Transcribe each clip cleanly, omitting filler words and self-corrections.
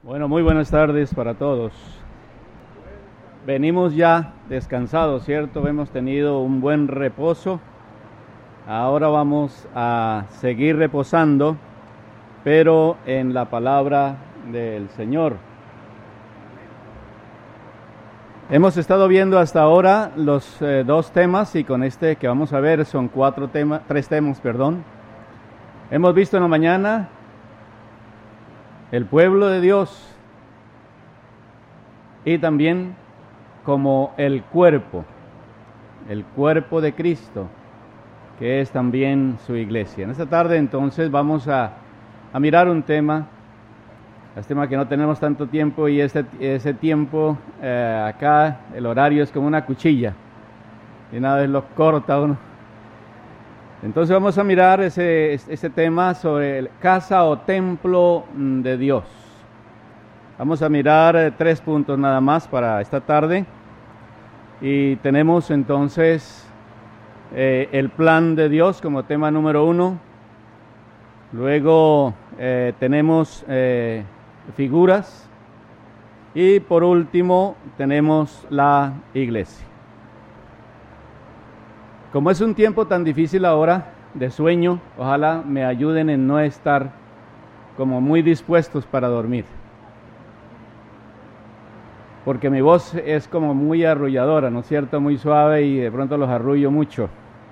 Bueno, muy buenas tardes para todos. Venimos ya descansados, ¿cierto? Hemos tenido un buen reposo. Ahora vamos a seguir reposando, pero en la palabra del Señor. Hemos estado viendo hasta ahora los dos temas, y con este que vamos a ver son tres temas. Hemos visto en la mañana el pueblo de Dios y también como el cuerpo de Cristo, que es también su iglesia. En esta tarde entonces vamos a mirar un tema que no tenemos tanto tiempo, y ese tiempo acá el horario es como una cuchilla y una vez lo corta uno. Entonces vamos a mirar ese tema sobre casa o templo de Dios. Vamos a mirar 3 puntos nada más para esta tarde, y tenemos entonces el plan de Dios como tema número 1. Luego tenemos figuras, y por último tenemos la iglesia. Como es un tiempo tan difícil ahora de sueño, ojalá me ayuden en no estar como muy dispuestos para dormir, porque mi voz es como muy arrulladora, ¿no es cierto? Muy suave, y de pronto los arrullo mucho.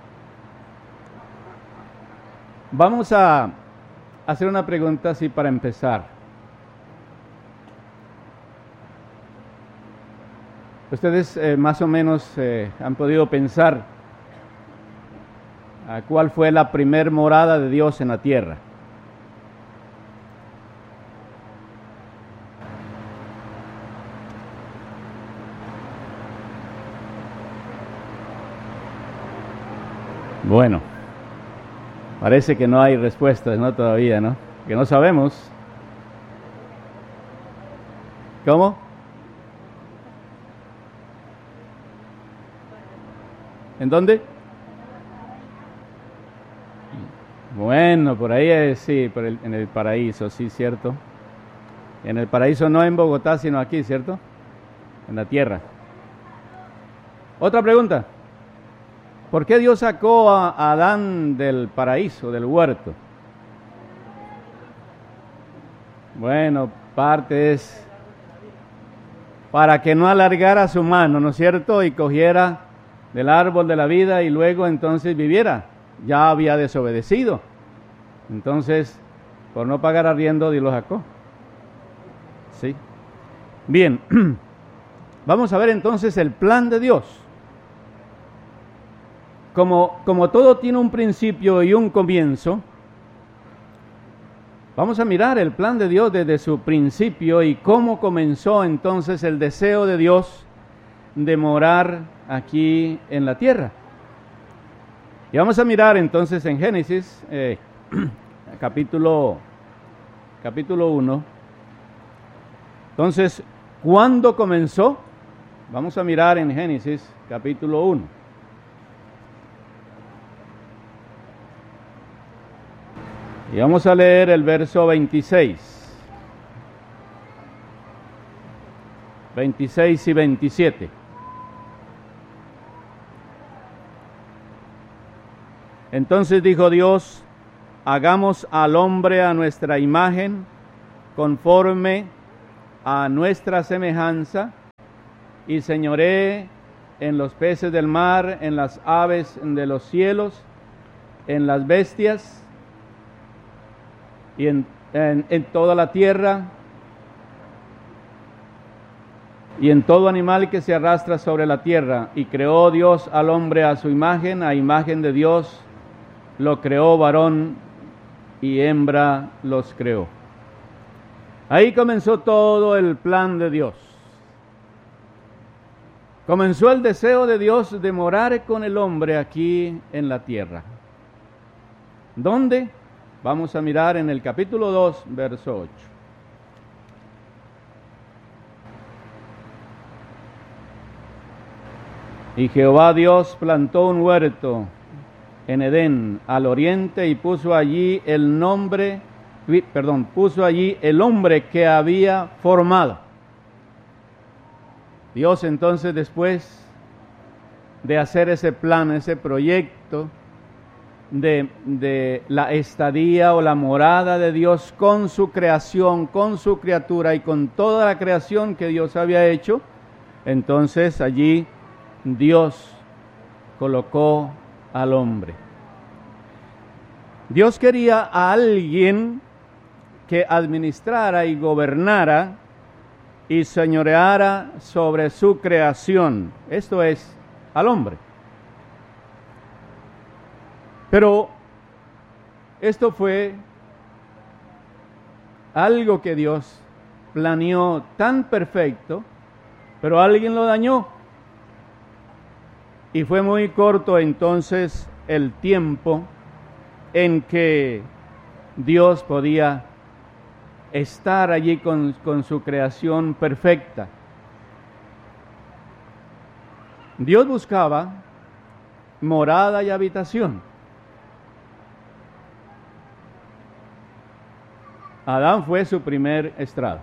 Vamos a hacer una pregunta así para empezar. Ustedes más o menos han podido pensar ¿cuál fue la primer morada de Dios en la tierra? Bueno, parece que no hay respuestas, ¿no? Todavía, ¿no? Que no sabemos. ¿Cómo? ¿En dónde? Bueno, por ahí sí, en el paraíso, sí, cierto. En el paraíso, no en Bogotá, sino aquí, ¿cierto? En la tierra. Otra pregunta. ¿Por qué Dios sacó a Adán del paraíso, del huerto? Bueno, parte es para que no alargara su mano, ¿no es cierto? Y cogiera del árbol de la vida y luego entonces viviera. Ya había desobedecido. Entonces, por no pagar arriendo, Dios lo sacó. ¿Sí? Bien, vamos a ver entonces el plan de Dios. Como todo tiene un principio y un comienzo, vamos a mirar el plan de Dios desde su principio y cómo comenzó entonces el deseo de Dios de morar aquí en la tierra. Y vamos a mirar entonces en Génesis, capítulo 1. Entonces, ¿cuándo comenzó? Vamos a mirar en Génesis, capítulo 1. Y vamos a leer el verso 26 y 27. Entonces dijo Dios: hagamos al hombre a nuestra imagen, conforme a nuestra semejanza, y señoree en los peces del mar, en las aves de los cielos, en las bestias, y en toda la tierra, y en todo animal que se arrastra sobre la tierra. Y creó Dios al hombre a su imagen, a imagen de Dios lo creó, varón y hembra los creó. Ahí comenzó todo el plan de Dios. Comenzó el deseo de Dios de morar con el hombre aquí en la tierra. ¿Dónde? Vamos a mirar en el capítulo 2, verso 8. Y Jehová Dios plantó un huerto en Edén, al oriente, y puso allí el nombre puso allí el hombre que había formado. Dios entonces, después de hacer ese plan, ese proyecto de la estadía o la morada de Dios con su creación, con su criatura y con toda la creación que Dios había hecho, entonces allí Dios colocó al hombre. Dios quería a alguien que administrara y gobernara y señoreara sobre su creación, esto es, al hombre. Pero esto fue algo que Dios planeó tan perfecto, pero alguien lo dañó. Y fue muy corto entonces el tiempo en que Dios podía estar allí con su creación perfecta. Dios buscaba morada y habitación. Adán fue su primer estrado.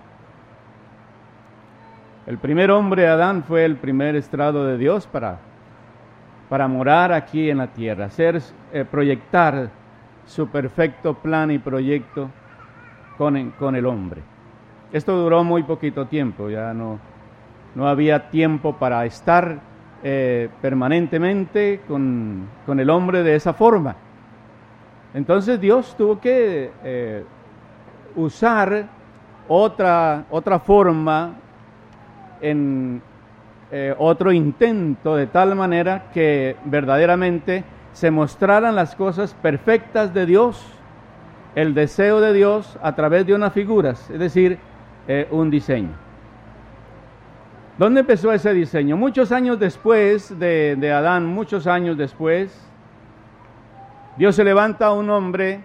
El primer hombre, Adán, fue el primer estrado de Dios para morar aquí en la tierra, proyectar su perfecto plan y proyecto con el hombre. Esto duró muy poquito tiempo, ya no había tiempo para estar permanentemente con el hombre de esa forma. Entonces Dios tuvo que usar otra forma en otro intento, de tal manera que verdaderamente se mostraran las cosas perfectas de Dios, el deseo de Dios a través de unas figuras, es decir, un diseño. ¿Dónde empezó ese diseño? Muchos años después de Adán, muchos años después, Dios se levanta a un hombre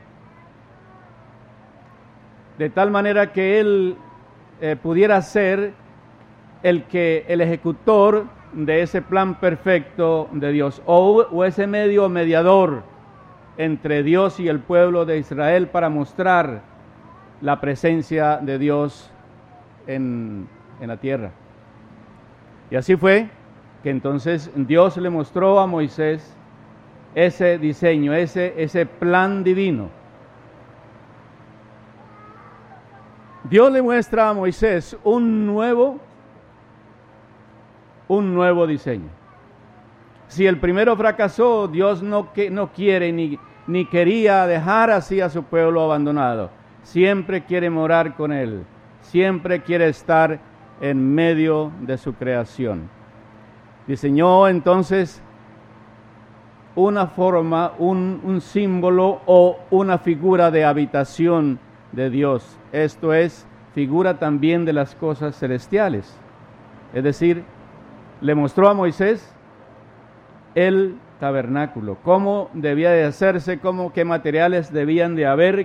de tal manera que él pudiera ser el ejecutor de ese plan perfecto de Dios, o ese medio mediador entre Dios y el pueblo de Israel para mostrar la presencia de Dios en la tierra. Y así fue que entonces Dios le mostró a Moisés ese diseño, ese plan divino. Dios le muestra a Moisés un nuevo diseño. Si el primero fracasó, Dios no quiere ni quería dejar así a su pueblo abandonado. Siempre quiere morar con él, siempre quiere estar en medio de su creación. Diseñó entonces una forma, un símbolo o una figura de habitación de Dios. Esto es, figura también de las cosas celestiales. Es decir, le mostró a Moisés el tabernáculo, cómo debía de hacerse, qué materiales debían de haber,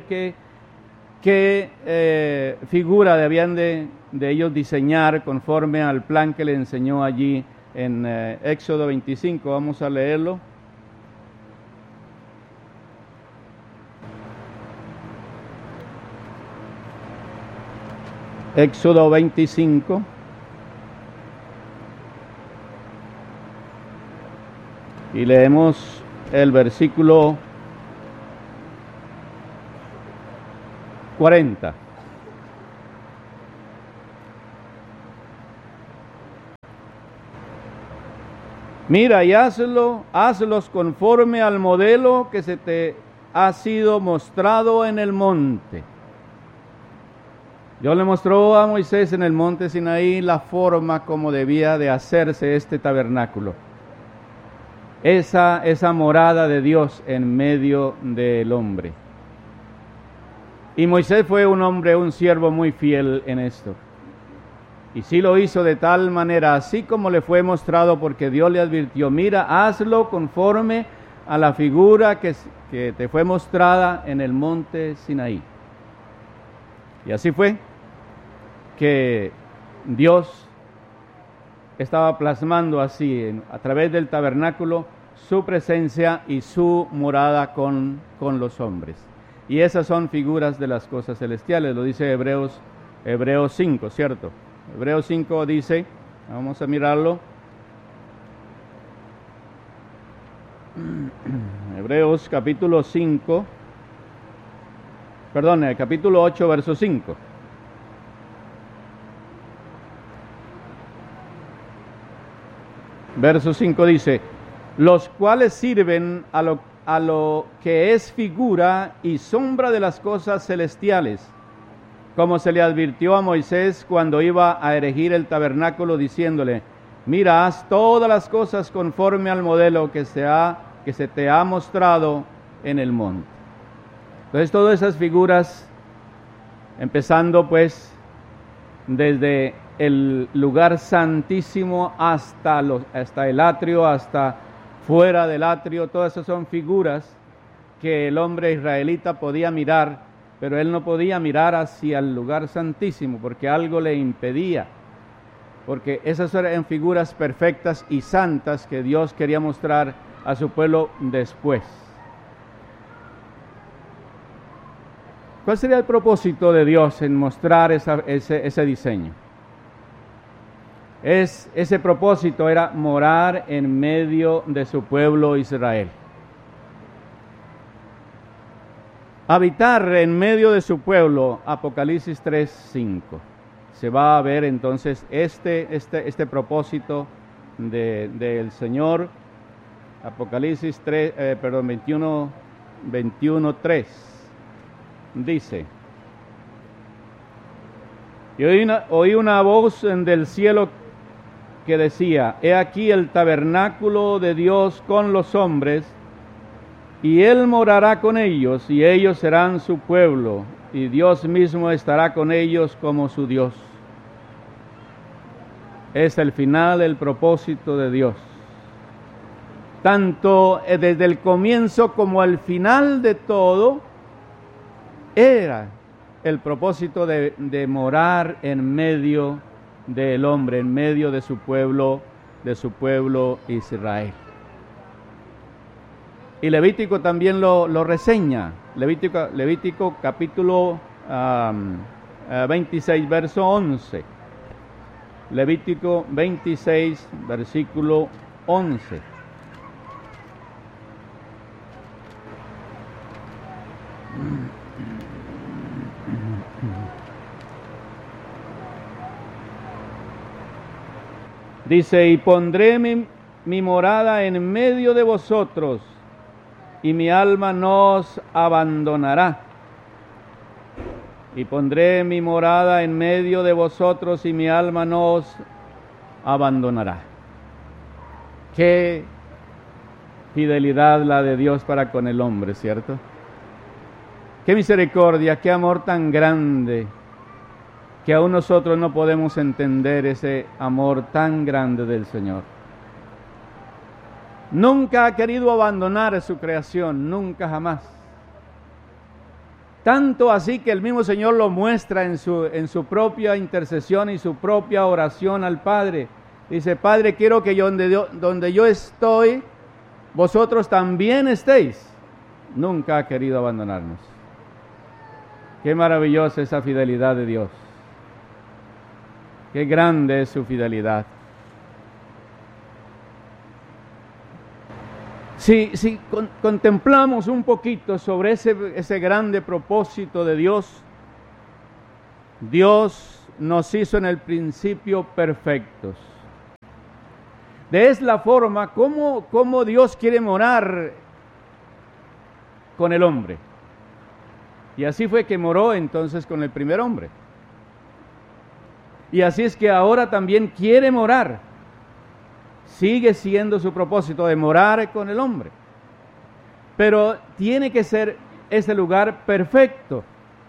qué figura debían de ellos diseñar conforme al plan que le enseñó allí en Éxodo 25. Vamos a leerlo. Éxodo 25. Y leemos el versículo 40. Mira y hazlos conforme al modelo que se te ha sido mostrado en el monte. Dios le mostró a Moisés en el monte Sinaí la forma como debía de hacerse este tabernáculo. Esa morada de Dios en medio del hombre. Y Moisés fue un siervo muy fiel en esto. Y sí lo hizo de tal manera, así como le fue mostrado, porque Dios le advirtió: mira, hazlo conforme a la figura que te fue mostrada en el monte Sinaí. Y así fue que Dios estaba plasmando así, a través del tabernáculo, su presencia y su morada con los hombres. Y esas son figuras de las cosas celestiales, lo dice Hebreos 5, ¿cierto? Hebreos 5 dice, vamos a mirarlo. Hebreos capítulo 5, perdón, capítulo 8, verso 5. Verso 5 dice, los cuales sirven a lo que es figura y sombra de las cosas celestiales, como se le advirtió a Moisés cuando iba a erigir el tabernáculo, diciéndole, mira, haz todas las cosas conforme al modelo que se te ha mostrado en el monte. Entonces, todas esas figuras, empezando pues desde el lugar santísimo hasta el atrio, hasta fuera del atrio, todas esas son figuras que el hombre israelita podía mirar, pero él no podía mirar hacia el lugar santísimo porque algo le impedía, porque esas eran figuras perfectas y santas que Dios quería mostrar a su pueblo después. ¿Cuál sería el propósito de Dios en mostrar ese diseño? Ese propósito era morar en medio de su pueblo Israel. Habitar en medio de su pueblo, Apocalipsis 3:5. Se va a ver entonces este propósito del Señor. Apocalipsis 21:3 dice, y oí una voz del cielo que decía, he aquí el tabernáculo de Dios con los hombres, y Él morará con ellos, y ellos serán su pueblo, y Dios mismo estará con ellos como su Dios. Es el final, el propósito de Dios. Tanto desde el comienzo como al final de todo, era el propósito de morar en medio del hombre, en medio de su pueblo Israel. Y Levítico también lo reseña. Levítico capítulo 26, verso 11. Levítico 26, versículo 11. Dice, y pondré mi morada en medio de vosotros, y mi alma no os abandonará. Y pondré mi morada en medio de vosotros, y mi alma no os abandonará. Qué fidelidad la de Dios para con el hombre, ¿cierto? Qué misericordia, qué amor tan grande, que aún nosotros no podemos entender ese amor tan grande del Señor. Nunca ha querido abandonar a su creación, nunca jamás. Tanto así que el mismo Señor lo muestra en su propia intercesión y su propia oración al Padre. Dice, Padre, quiero que donde yo estoy, vosotros también estéis. Nunca ha querido abandonarnos. Qué maravillosa esa fidelidad de Dios. Qué grande es su fidelidad. Si contemplamos un poquito sobre ese grande propósito de Dios, Dios nos hizo en el principio perfectos. Es la forma como Dios quiere morar con el hombre. Y así fue que moró entonces con el primer hombre. Y así es que ahora también quiere morar. Sigue siendo su propósito de morar con el hombre. Pero tiene que ser ese lugar perfecto.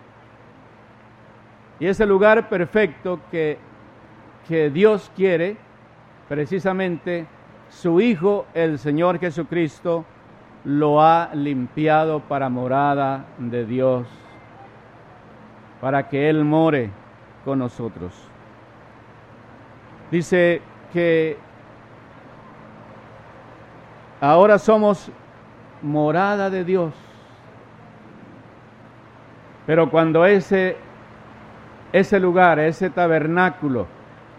Y ese lugar perfecto que Dios quiere, precisamente su Hijo, el Señor Jesucristo, lo ha limpiado para morada de Dios, para que Él more con nosotros. Dice que ahora somos morada de Dios. Pero cuando ese lugar, ese tabernáculo,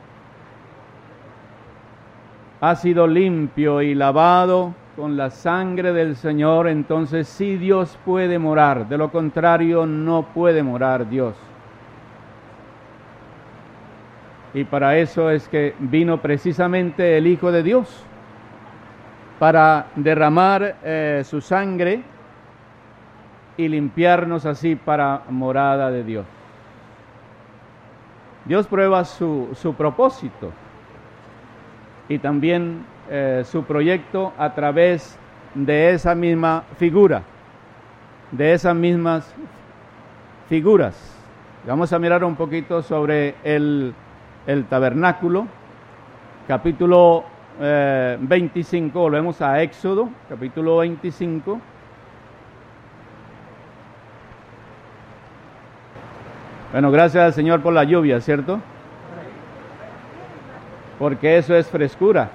ha sido limpio y lavado con la sangre del Señor, entonces sí Dios puede morar. De lo contrario, no puede morar Dios. Y para eso es que vino precisamente el Hijo de Dios, para derramar su sangre y limpiarnos así para morada de Dios. Dios prueba su propósito y también su proyecto a través de esa misma figura, de esas mismas figuras. Vamos a mirar un poquito sobre el tabernáculo, capítulo 25, volvemos a Éxodo, capítulo 25. Bueno, gracias al Señor por la lluvia, ¿cierto? Porque eso es frescura.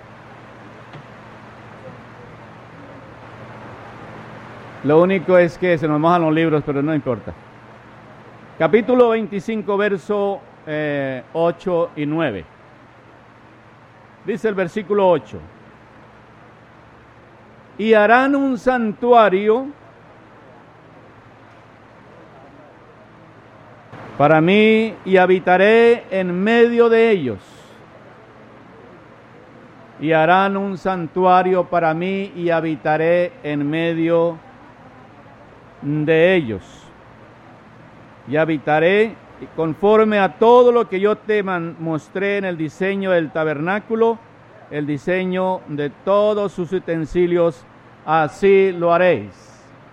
Lo único es que se nos mojan los libros, pero no importa. Capítulo 25, verso 8 y 9. Dice el versículo 8: y harán un santuario para mí y habitaré en medio de ellos. Y harán un santuario para mí y habitaré en medio de ellos. Y habitaré conforme a todo lo que yo te mostré en el diseño del tabernáculo, el diseño de todos sus utensilios, así lo haréis.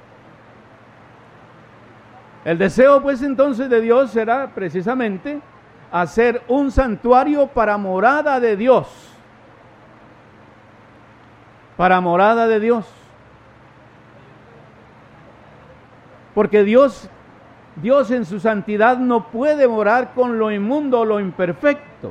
El deseo pues entonces de Dios será precisamente hacer un santuario para morada de Dios. Para morada de Dios. Porque Dios en su santidad no puede morar con lo inmundo o lo imperfecto.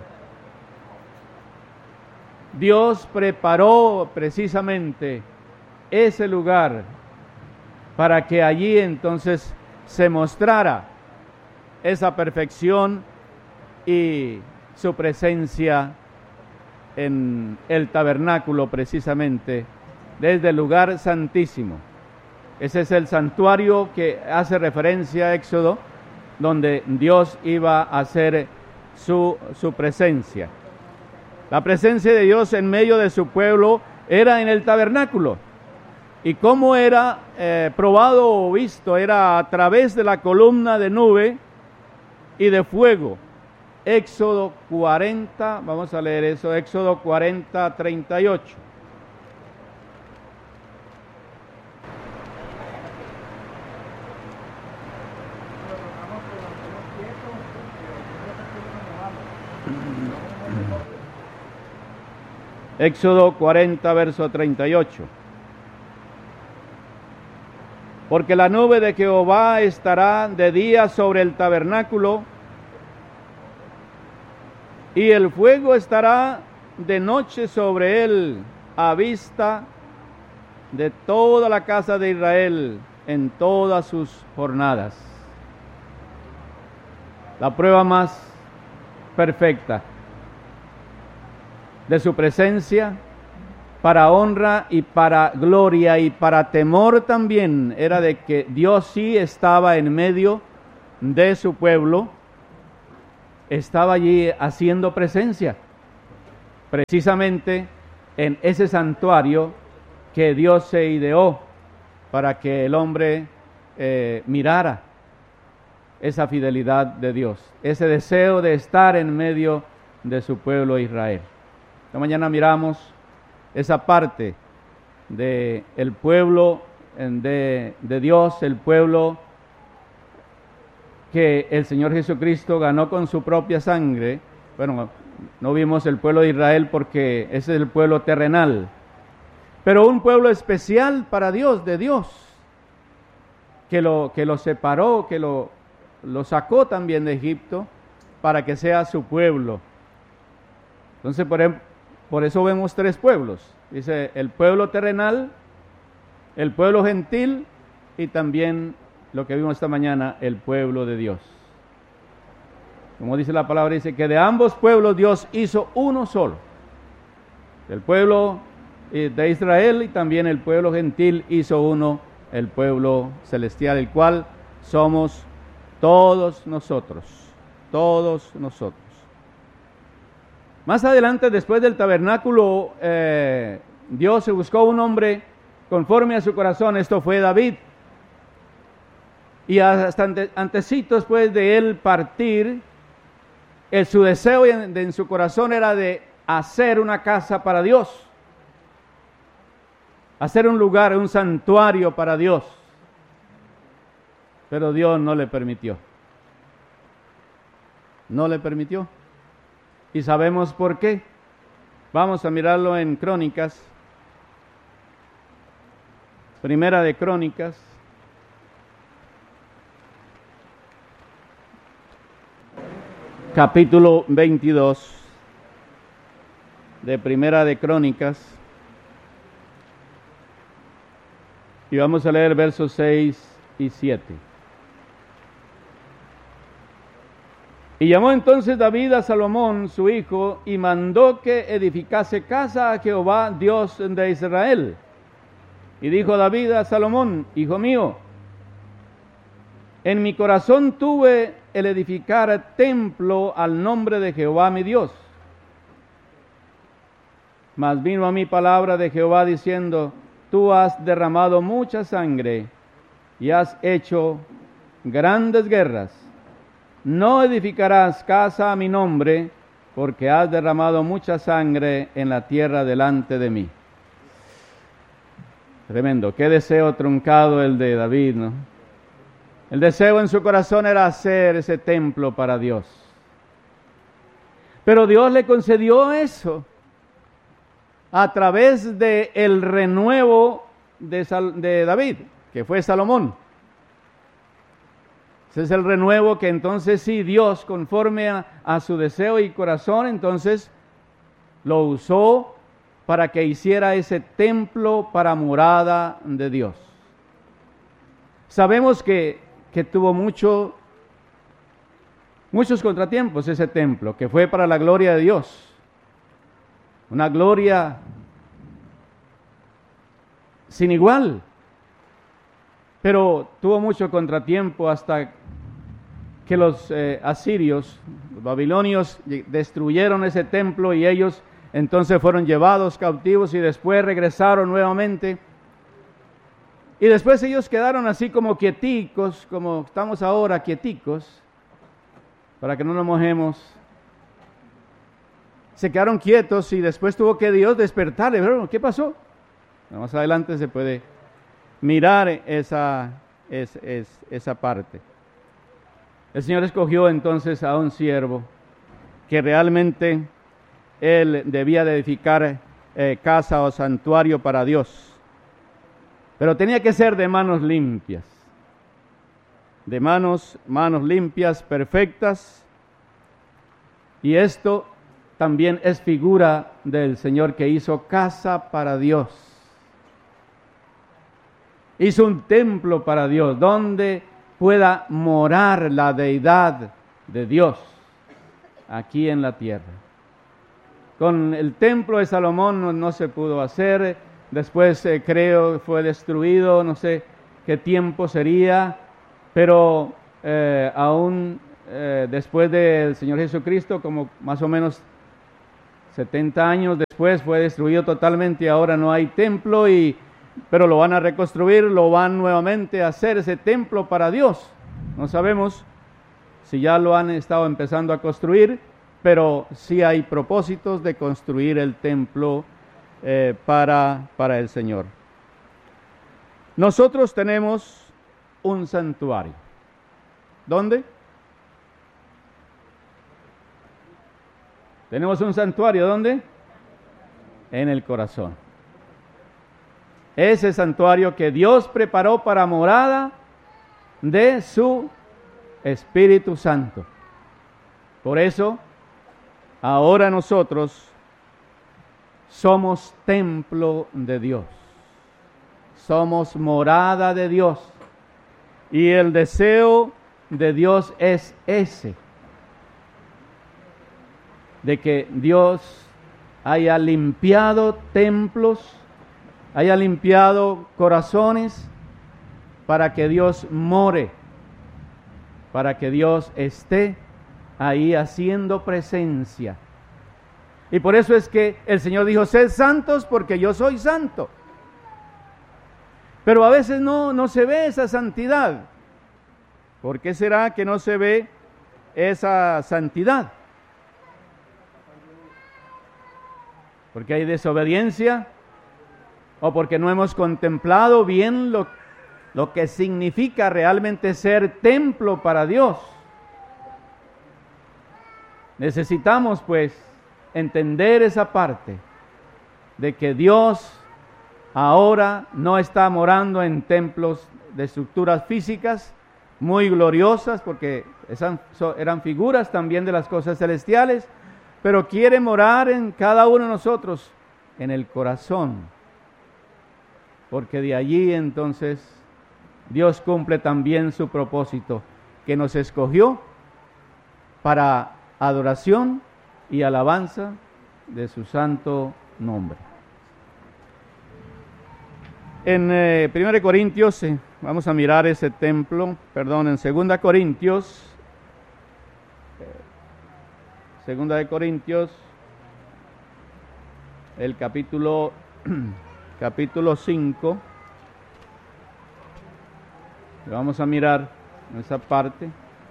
Dios preparó precisamente ese lugar para que allí entonces se mostrara esa perfección y su presencia en el tabernáculo precisamente desde el lugar santísimo. Ese es el santuario que hace referencia a Éxodo, donde Dios iba a hacer su presencia. La presencia de Dios en medio de su pueblo era en el tabernáculo. ¿Y cómo era probado o visto? Era a través de la columna de nube y de fuego. Éxodo 40, vamos a leer eso, Éxodo 40, 38. Éxodo 40, verso 38. Porque la nube de Jehová estará de día sobre el tabernáculo, y el fuego estará de noche sobre él, a vista de toda la casa de Israel en todas sus jornadas. La prueba más perfecta de su presencia, para honra y para gloria y para temor también, era de que Dios sí estaba en medio de su pueblo, estaba allí haciendo presencia, precisamente en ese santuario que Dios se ideó para que el hombre mirara esa fidelidad de Dios, ese deseo de estar en medio de su pueblo Israel. Esta mañana miramos esa parte de el pueblo de Dios, el pueblo que el Señor Jesucristo ganó con su propia sangre. Bueno, no vimos el pueblo de Israel porque ese es el pueblo terrenal, pero un pueblo especial para Dios, de Dios, que lo separó, que lo sacó también de Egipto para que sea su pueblo. Entonces, por eso vemos tres pueblos. Dice el pueblo terrenal, el pueblo gentil y también lo que vimos esta mañana, el pueblo de Dios. Como dice la palabra, dice que de ambos pueblos Dios hizo uno solo. El pueblo de Israel y también el pueblo gentil hizo uno, el pueblo celestial, el cual somos todos nosotros. Todos nosotros. Más adelante, después del tabernáculo, Dios se buscó un hombre conforme a su corazón. Esto fue David. Y hasta antecitos pues de él partir, su deseo en su corazón era de hacer una casa para Dios. Hacer un lugar, un santuario para Dios. Pero Dios no le permitió. No le permitió. Y sabemos por qué. Vamos a mirarlo en Crónicas. Primera de Crónicas. Capítulo 22 de Primera de Crónicas. Y vamos a leer versos 6 y 7. Y llamó entonces David a Salomón, su hijo, y mandó que edificase casa a Jehová, Dios de Israel. Y dijo David a Salomón: hijo mío, en mi corazón tuve el edificar templo al nombre de Jehová mi Dios. Mas vino a mí palabra de Jehová diciendo: tú has derramado mucha sangre y has hecho grandes guerras. No edificarás casa a mi nombre, porque has derramado mucha sangre en la tierra delante de mí. Tremendo, qué deseo truncado el de David, ¿no? El deseo en su corazón era hacer ese templo para Dios. Pero Dios le concedió eso a través de el renuevo de David, que fue Salomón. Ese es el renuevo que entonces sí, Dios, conforme a su deseo y corazón, entonces lo usó para que hiciera ese templo para morada de Dios. Sabemos que tuvo muchos contratiempos ese templo, que fue para la gloria de Dios. Una gloria sin igual. Pero tuvo mucho contratiempo hasta que los asirios, los babilonios, destruyeron ese templo y ellos entonces fueron llevados cautivos y después regresaron nuevamente. Y después ellos quedaron así como quieticos, como estamos ahora quieticos, para que no nos mojemos. Se quedaron quietos y después tuvo que Dios despertarle. ¿Pero qué pasó? Más adelante se puede mirar esa parte. El Señor escogió entonces a un siervo que realmente él debía de edificar casa o santuario para Dios. Pero tenía que ser de manos limpias. De manos limpias, perfectas. Y esto también es figura del Señor que hizo casa para Dios. Hizo un templo para Dios, donde pueda morar la deidad de Dios aquí en la tierra. Con el templo de Salomón no se pudo hacer, después creo fue destruido, no sé qué tiempo sería, pero aún después del Señor Jesucristo, como más o menos 70 años después, fue destruido totalmente y ahora no hay templo, pero lo van a reconstruir, lo van nuevamente a hacer ese templo para Dios. No sabemos si ya lo han estado empezando a construir, pero sí hay propósitos de construir el templo para el Señor. Nosotros tenemos un santuario. ¿Dónde? Tenemos un santuario, ¿dónde? En el corazón. Ese santuario que Dios preparó para morada de su Espíritu Santo. Por eso, ahora nosotros somos templo de Dios. Somos morada de Dios. Y el deseo de Dios es ese, de que Dios haya limpiado templos, haya limpiado corazones, para que Dios more, para que Dios esté ahí haciendo presencia. Y por eso es que el Señor dijo: sed santos porque yo soy santo. Pero a veces no se ve esa santidad. ¿Por qué será que no se ve esa santidad? ¿Porque hay desobediencia? ¿O porque no hemos contemplado bien lo que significa realmente ser templo para Dios? Necesitamos pues entender esa parte de que Dios ahora no está morando en templos de estructuras físicas muy gloriosas, porque eran figuras también de las cosas celestiales, pero quiere morar en cada uno de nosotros, en el corazón, porque de allí entonces Dios cumple también su propósito, que nos escogió para adoración y alabanza de su santo nombre. En 1 Corintios, vamos a mirar ese templo, perdón, en 2 Corintios, 2 Corintios, el capítulo 5, vamos a mirar esa parte.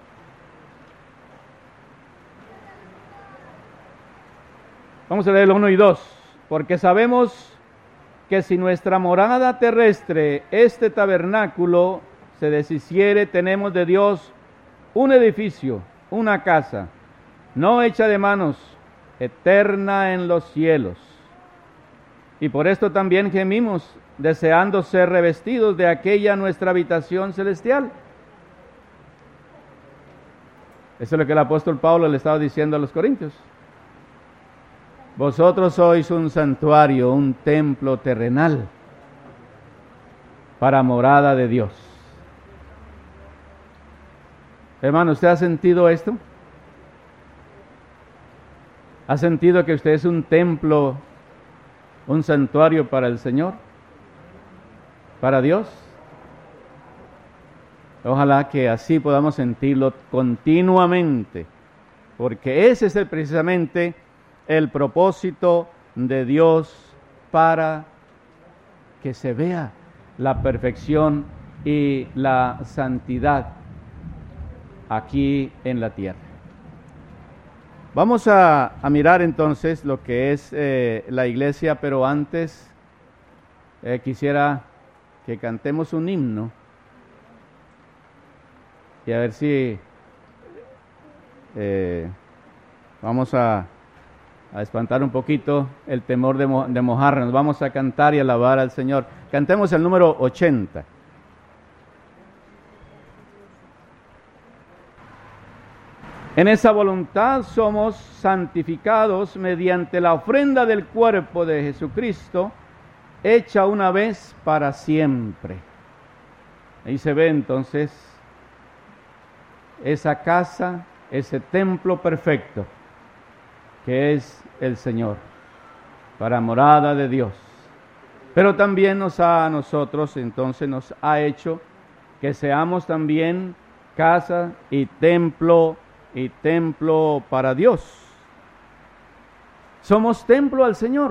Vamos a leer el 1 y 2. Porque sabemos que si nuestra morada terrestre, este tabernáculo, se deshiciere, tenemos de Dios un edificio, una casa, no hecha de manos, eterna en los cielos. Y por esto también gemimos, deseando ser revestidos de aquella nuestra habitación celestial. Eso es lo que el apóstol Pablo le estaba diciendo a los corintios. Vosotros sois un santuario, un templo terrenal para morada de Dios. Hermano, ¿usted ha sentido esto? ¿Ha sentido que usted es un templo, un santuario para el Señor? ¿Para Dios? Ojalá que así podamos sentirlo continuamente, porque ese es precisamente el propósito de Dios, para que se vea la perfección y la santidad aquí en la tierra. Vamos a mirar entonces lo que es la iglesia, pero antes quisiera que cantemos un himno y a ver si vamos a espantar un poquito el temor de mojarnos. Vamos a cantar y alabar al Señor. Cantemos el número 80. En esa voluntad somos santificados mediante la ofrenda del cuerpo de Jesucristo, hecha una vez para siempre. Ahí se ve entonces esa casa, ese templo perfecto, que es el Señor, para morada de Dios. Pero también nos ha hecho que seamos también casa y templo para Dios. Somos templo al Señor.